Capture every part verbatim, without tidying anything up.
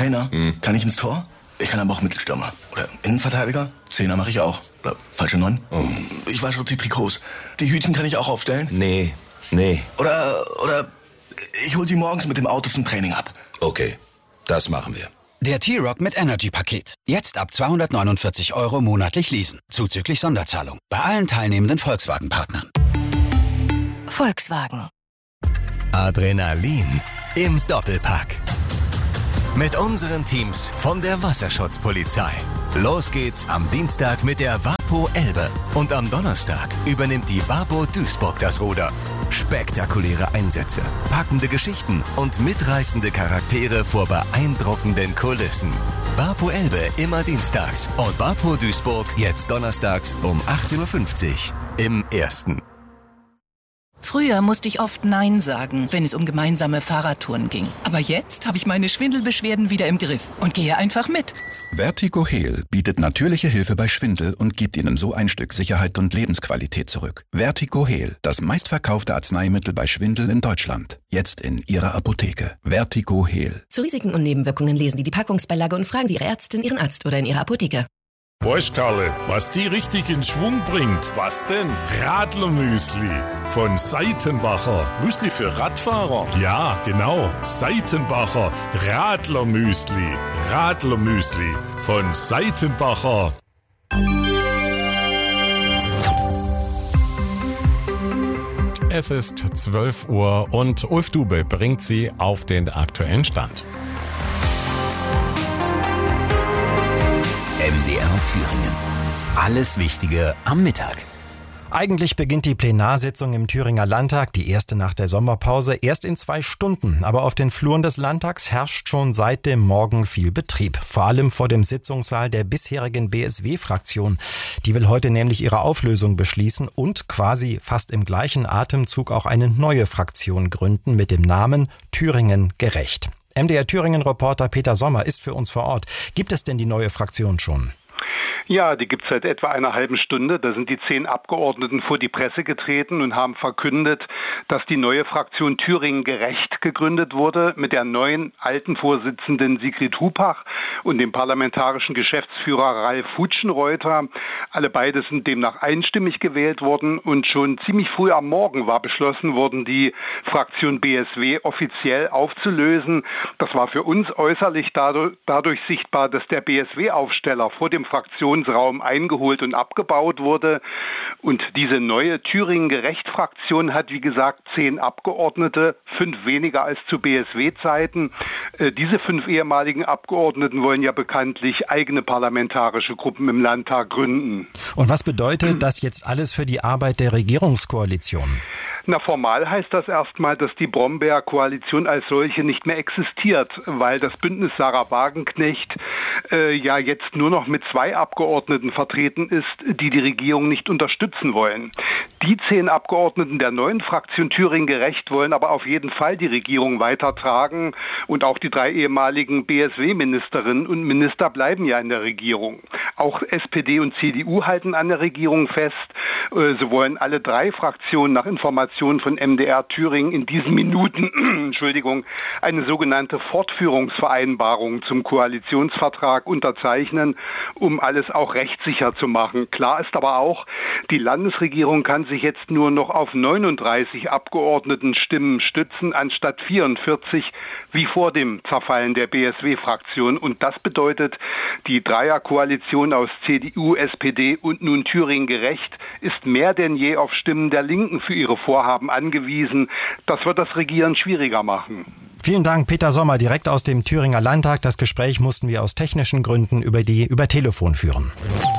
Trainer? Hm. Kann ich ins Tor? Ich kann aber auch Mittelstürmer. Oder Innenverteidiger? Zehner mache ich auch. Oder falsche Neun? Oh. Ich wasche auch die Trikots. Die Hütchen kann ich auch aufstellen? Nee, nee. Oder, oder ich hol sie morgens mit dem Auto zum Training ab. Okay, das machen wir. Der T-Roc mit Energy-Paket. Jetzt ab zweihundertneunundvierzig Euro monatlich leasen. Zuzüglich Sonderzahlung. Bei allen teilnehmenden Volkswagen-Partnern. Volkswagen. Adrenalin im Doppelpack. Mit unseren Teams von der Wasserschutzpolizei. Los geht's am Dienstag mit der Vapo Elbe. Und am Donnerstag übernimmt die Vapo Duisburg das Ruder. Spektakuläre Einsätze, packende Geschichten und mitreißende Charaktere vor beeindruckenden Kulissen. Vapo Elbe immer dienstags und Vapo Duisburg jetzt donnerstags um achtzehn Uhr fünfzig im Ersten. Früher musste ich oft Nein sagen, wenn es um gemeinsame Fahrradtouren ging. Aber jetzt habe ich meine Schwindelbeschwerden wieder im Griff und gehe einfach mit. Vertigo-Heal bietet natürliche Hilfe bei Schwindel und gibt Ihnen so ein Stück Sicherheit und Lebensqualität zurück. Vertigo-Heal, das meistverkaufte Arzneimittel bei Schwindel in Deutschland. Jetzt in Ihrer Apotheke. Vertigo-Heal. Zu Risiken und Nebenwirkungen lesen Sie die Packungsbeilage und fragen Sie Ihre Ärztin, Ihren Arzt oder in Ihrer Apotheke. Weißt Karle, was die richtig in Schwung bringt? Was denn? Radlermüsli von Seitenbacher. Müsli für Radfahrer? Ja, genau. Seitenbacher Radlermüsli. Radlermüsli von Seitenbacher. Es ist zwölf Uhr und Ulf Dube bringt Sie auf den aktuellen Stand. M D R Thüringen. Alles Wichtige am Mittag. Eigentlich beginnt die Plenarsitzung im Thüringer Landtag, die erste nach der Sommerpause, erst in zwei Stunden. Aber auf den Fluren des Landtags herrscht schon seit dem Morgen viel Betrieb. Vor allem vor dem Sitzungssaal der bisherigen B S W-Fraktion. Die will heute nämlich ihre Auflösung beschließen und quasi fast im gleichen Atemzug auch eine neue Fraktion gründen mit dem Namen Thüringen gerecht. M D R Thüringen-Reporter Peter Sommer ist für uns vor Ort. Gibt es denn die neue Fraktion schon? Ja, die gibt es seit etwa einer halben Stunde. Da sind die zehn Abgeordneten vor die Presse getreten und haben verkündet, dass die neue Fraktion Thüringen gerecht gegründet wurde mit der neuen alten Vorsitzenden Sigrid Hupach und dem parlamentarischen Geschäftsführer Ralf Futschenreuter. Alle beide sind demnach einstimmig gewählt worden und schon ziemlich früh am Morgen war beschlossen worden, die Fraktion B S W offiziell aufzulösen. Das war für uns äußerlich dadurch, dadurch sichtbar, dass der B S W-Aufsteller vor dem Fraktionsraum eingeholt und abgebaut wurde. Und diese neue Thüringen-Gerecht-Fraktion hat, wie gesagt, zehn Abgeordnete, fünf weniger als zu B S W-Zeiten. Äh, diese fünf ehemaligen Abgeordneten wollen ja bekanntlich eigene parlamentarische Gruppen im Landtag gründen. Und was bedeutet das jetzt alles für die Arbeit der Regierungskoalition? Na, formal heißt das erstmal, dass die Brombeer-Koalition als solche nicht mehr existiert, weil das Bündnis Sarah Wagenknecht äh, ja jetzt nur noch mit zwei Abgeordneten vertreten ist, die die Regierung nicht unterstützen wollen. Die zehn Abgeordneten der neuen Fraktion Thüringen gerecht wollen aber auf jeden Fall die Regierung weitertragen und auch die drei ehemaligen B S W-Ministerinnen und Minister bleiben ja in der Regierung. Auch S P D und C D U halten an der Regierung fest. Äh, so wollen alle drei Fraktionen nach Informationen von M D R Thüringen in diesen Minuten, Entschuldigung, eine sogenannte Fortführungsvereinbarung zum Koalitionsvertrag unterzeichnen, um alles auch rechtssicher zu machen. Klar ist aber auch, die Landesregierung kann sich jetzt nur noch auf neununddreißig Abgeordnetenstimmen stützen, anstatt vierundvierzig wie vor dem Zerfallen der B S W-Fraktion. Und das bedeutet, die Dreierkoalition aus C D U, S P D und nun Thüringen gerecht ist mehr denn je auf Stimmen der Linken für ihre Vorhaben angewiesen. Das wird das Regieren schwieriger machen. Vielen Dank, Peter Sommer, direkt aus dem Thüringer Landtag. Das Gespräch mussten wir aus technischen Gründen über die über Telefon führen.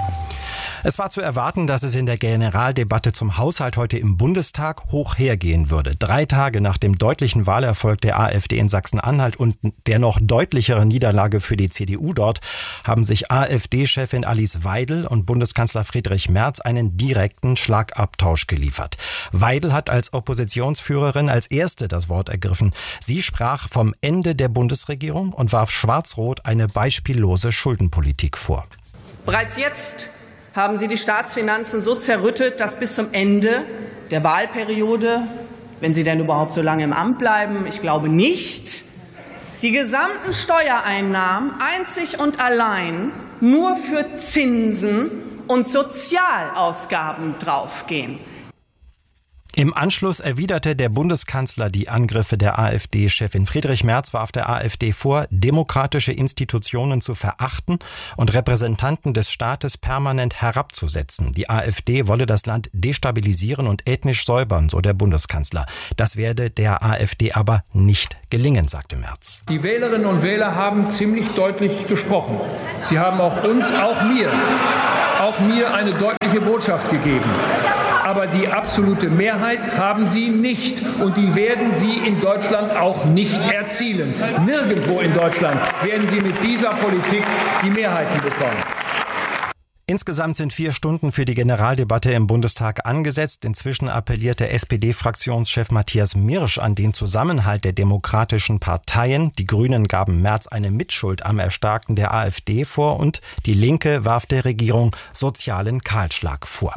Es war zu erwarten, dass es in der Generaldebatte zum Haushalt heute im Bundestag hoch hergehen würde. Drei Tage nach dem deutlichen Wahlerfolg der AfD in Sachsen-Anhalt und der noch deutlicheren Niederlage für die C D U dort, haben sich AfD-Chefin Alice Weidel und Bundeskanzler Friedrich Merz einen direkten Schlagabtausch geliefert. Weidel hat als Oppositionsführerin als erste das Wort ergriffen. Sie sprach vom Ende der Bundesregierung und warf Schwarz-Rot eine beispiellose Schuldenpolitik vor. Bereits jetzt haben Sie die Staatsfinanzen so zerrüttet, dass bis zum Ende der Wahlperiode, wenn Sie denn überhaupt so lange im Amt bleiben, ich glaube nicht, die gesamten Steuereinnahmen einzig und allein nur für Zinsen und Sozialausgaben draufgehen. Im Anschluss erwiderte der Bundeskanzler die Angriffe der AfD-Chefin. Friedrich Merz warf der AfD vor, demokratische Institutionen zu verachten und Repräsentanten des Staates permanent herabzusetzen. Die AfD wolle das Land destabilisieren und ethnisch säubern, so der Bundeskanzler. Das werde der AfD aber nicht gelingen, sagte Merz. Die Wählerinnen und Wähler haben ziemlich deutlich gesprochen. Sie haben auch uns, auch mir, auch mir eine deutliche Botschaft gegeben. Aber die absolute Mehrheit haben sie nicht und die werden sie in Deutschland auch nicht erzielen. Nirgendwo in Deutschland werden sie mit dieser Politik die Mehrheiten bekommen. Insgesamt sind vier Stunden für die Generaldebatte im Bundestag angesetzt. Inzwischen appellierte S P D-Fraktionschef Matthias Mirsch an den Zusammenhalt der demokratischen Parteien. Die Grünen gaben Merz eine Mitschuld am Erstarken der AfD vor und die Linke warf der Regierung sozialen Kahlschlag vor.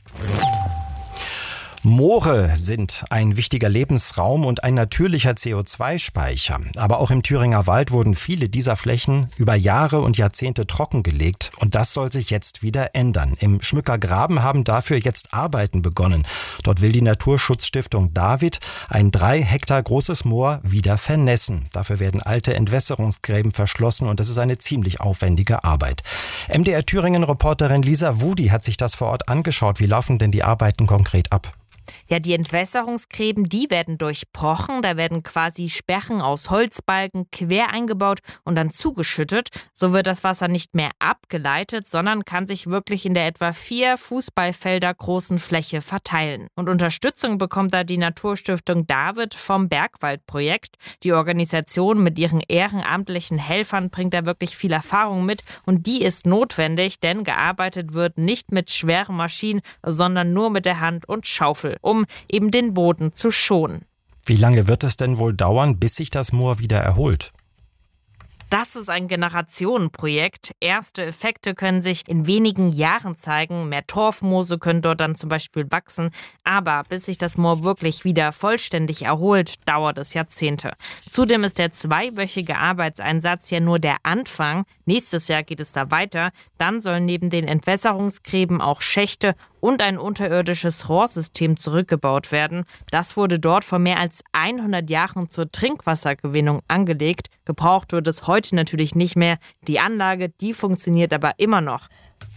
Moore sind ein wichtiger Lebensraum und ein natürlicher C O zwei Speicher. Aber auch im Thüringer Wald wurden viele dieser Flächen über Jahre und Jahrzehnte trockengelegt. Und das soll sich jetzt wieder ändern. Im Schmücker Graben haben dafür jetzt Arbeiten begonnen. Dort will die Naturschutzstiftung David ein drei Hektar großes Moor wieder vernässen. Dafür werden alte Entwässerungsgräben verschlossen und das ist eine ziemlich aufwendige Arbeit. M D R Thüringen-Reporterin Lisa Wudi hat sich das vor Ort angeschaut. Wie laufen denn die Arbeiten konkret ab? Ja, die Entwässerungsgräben, die werden durchbrochen. Da werden quasi Sperren aus Holzbalken quer eingebaut und dann zugeschüttet. So wird das Wasser nicht mehr abgeleitet, sondern kann sich wirklich in der etwa vier Fußballfelder großen Fläche verteilen. Und Unterstützung bekommt da die Naturstiftung David vom Bergwaldprojekt. Die Organisation mit ihren ehrenamtlichen Helfern bringt da wirklich viel Erfahrung mit und die ist notwendig, denn gearbeitet wird nicht mit schweren Maschinen, sondern nur mit der Hand und Schaufel, um eben den Boden zu schonen. Wie lange wird es denn wohl dauern, bis sich das Moor wieder erholt? Das ist ein Generationenprojekt. Erste Effekte können sich in wenigen Jahren zeigen. Mehr Torfmoose können dort dann zum Beispiel wachsen. Aber bis sich das Moor wirklich wieder vollständig erholt, dauert es Jahrzehnte. Zudem ist der zweiwöchige Arbeitseinsatz ja nur der Anfang. Nächstes Jahr geht es da weiter. Dann sollen neben den Entwässerungsgräben auch Schächte und ein unterirdisches Rohrsystem zurückgebaut werden. Das wurde dort vor mehr als hundert Jahren zur Trinkwassergewinnung angelegt. Gebraucht wird es heute natürlich nicht mehr. Die Anlage, die funktioniert aber immer noch.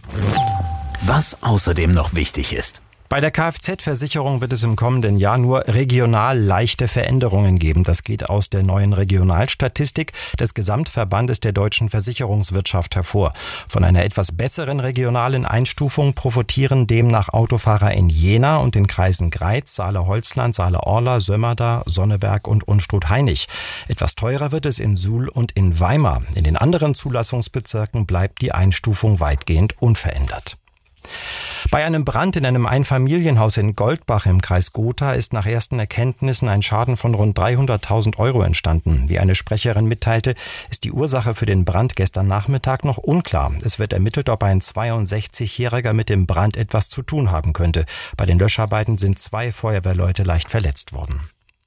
Was außerdem noch wichtig ist. Bei der Kfz-Versicherung wird es im kommenden Jahr nur regional leichte Veränderungen geben. Das geht aus der neuen Regionalstatistik des Gesamtverbandes der deutschen Versicherungswirtschaft hervor. Von einer etwas besseren regionalen Einstufung profitieren demnach Autofahrer in Jena und den Kreisen Greiz, Saale-Holzland, Saale-Orla, Sömmerda, Sonneberg und Unstrut-Hainich. Etwas teurer wird es in Suhl und in Weimar. In den anderen Zulassungsbezirken bleibt die Einstufung weitgehend unverändert. Bei einem Brand in einem Einfamilienhaus in Goldbach im Kreis Gotha ist nach ersten Erkenntnissen ein Schaden von rund dreihunderttausend Euro entstanden. Wie eine Sprecherin mitteilte, ist die Ursache für den Brand gestern Nachmittag noch unklar. Es wird ermittelt, ob ein zweiundsechzigjähriger mit dem Brand etwas zu tun haben könnte. Bei den Löscharbeiten sind zwei Feuerwehrleute leicht verletzt worden.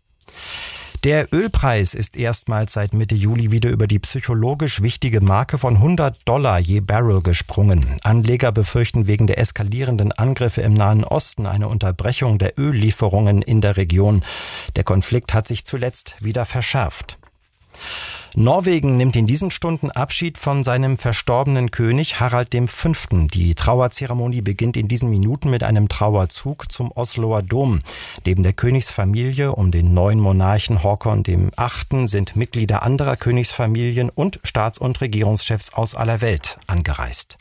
Der Ölpreis ist erstmals seit Mitte Juli wieder über die psychologisch wichtige Marke von hundert Dollar je Barrel gesprungen. Anleger befürchten wegen der eskalierenden Angriffe im Nahen Osten eine Unterbrechung der Öllieferungen in der Region. Der Konflikt hat sich zuletzt wieder verschärft. Norwegen nimmt in diesen Stunden Abschied von seinem verstorbenen König Harald der Fünfte. Die Trauerzeremonie beginnt in diesen Minuten mit einem Trauerzug zum Osloer Dom. Neben der Königsfamilie um den neuen Monarchen Håkon der Achte sind Mitglieder anderer Königsfamilien und Staats- und Regierungschefs aus aller Welt angereist.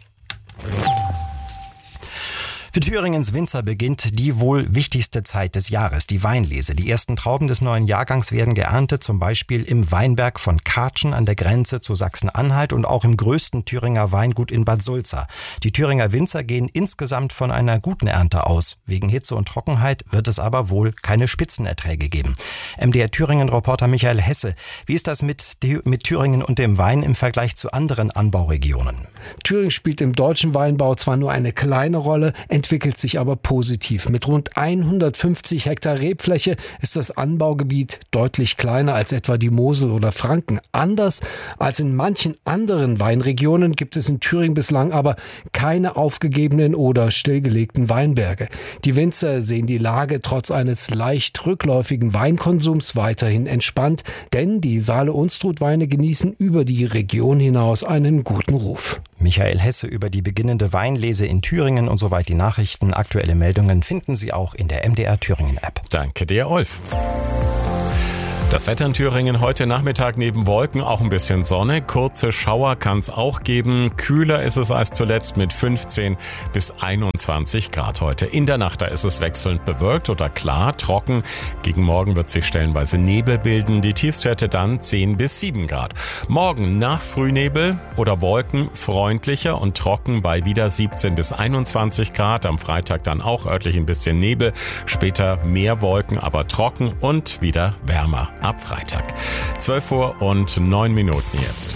Für Thüringens Winzer beginnt die wohl wichtigste Zeit des Jahres, die Weinlese. Die ersten Trauben des neuen Jahrgangs werden geerntet, zum Beispiel im Weinberg von Kartschen an der Grenze zu Sachsen-Anhalt und auch im größten Thüringer Weingut in Bad Sulza. Die Thüringer Winzer gehen insgesamt von einer guten Ernte aus. Wegen Hitze und Trockenheit wird es aber wohl keine Spitzenerträge geben. M D R Thüringen-Reporter Michael Hesse, wie ist das mit, mit Thüringen und dem Wein im Vergleich zu anderen Anbauregionen? Thüringen spielt im deutschen Weinbau zwar nur eine kleine Rolle, entwickelt sich aber positiv. Mit rund hundertfünfzig Hektar Rebfläche ist das Anbaugebiet deutlich kleiner als etwa die Mosel oder Franken. Anders als in manchen anderen Weinregionen gibt es in Thüringen bislang aber keine aufgegebenen oder stillgelegten Weinberge. Die Winzer sehen die Lage trotz eines leicht rückläufigen Weinkonsums weiterhin entspannt, denn die Saale-Unstrut-Weine genießen über die Region hinaus einen guten Ruf. Michael Hesse über die beginnende Weinlese in Thüringen und soweit die Nachrichten. Aktuelle Meldungen finden Sie auch in der M D R Thüringen App. Danke dir, Ulf. Das Wetter in Thüringen heute Nachmittag neben Wolken auch ein bisschen Sonne. Kurze Schauer kann es auch geben. Kühler ist es als zuletzt mit fünfzehn bis einundzwanzig Grad heute. In der Nacht, da ist es wechselnd bewölkt oder klar, trocken. Gegen Morgen wird sich stellenweise Nebel bilden. Die Tiefstwerte dann zehn bis sieben Grad. Morgen nach Frühnebel oder Wolken freundlicher und trocken bei wieder siebzehn bis einundzwanzig Grad. Am Freitag dann auch örtlich ein bisschen Nebel. Später mehr Wolken, aber trocken und wieder wärmer. Ab Freitag. zwölf Uhr und neun Minuten jetzt.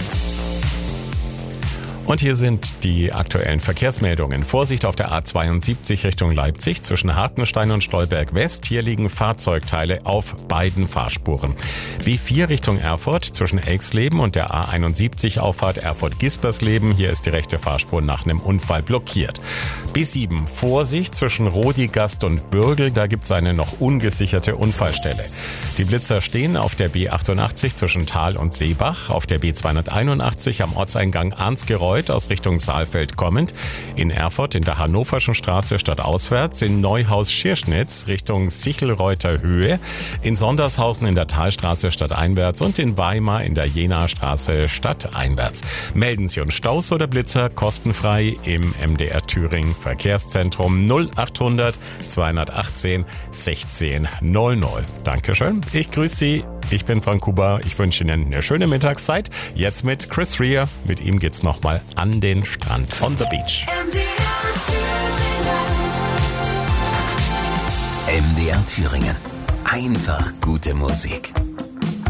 Und hier sind die aktuellen Verkehrsmeldungen. Vorsicht auf der A zweiundsiebzig Richtung Leipzig zwischen Hartenstein und Stolberg West. Hier liegen Fahrzeugteile auf beiden Fahrspuren. B vier Richtung Erfurt zwischen Elxleben und der A einundsiebzig Auffahrt Erfurt-Gispersleben. Hier ist die rechte Fahrspur nach einem Unfall blockiert. B sieben Vorsicht zwischen Rodigast und Bürgel. Da gibt es eine noch ungesicherte Unfallstelle. Die Blitzer stehen auf der B achtundachtzig zwischen Thal und Seebach, auf der B zweihunderteinundachtzig am Ortseingang Arnsgereuth aus Richtung Saalfeld kommend, in Erfurt in der Hannoverschen Straße stadtauswärts, in Neuhaus-Schirschnitz Richtung Sichelreuther Höhe, in Sondershausen in der Talstraße stadteinwärts und in Weimar in der Jenaer Straße stadteinwärts. Melden Sie uns Staus oder Blitzer kostenfrei im M D R Thüringen Verkehrszentrum null achthundert zweihundertachtzehn sechzehn null null. Dankeschön. Ich grüße Sie. Ich bin Frank Kuba. Ich wünsche Ihnen eine schöne Mittagszeit. Jetzt mit Chris Rea. Mit ihm geht's nochmal an den Strand. On the beach. M D R Thüringen. Einfach gute Musik.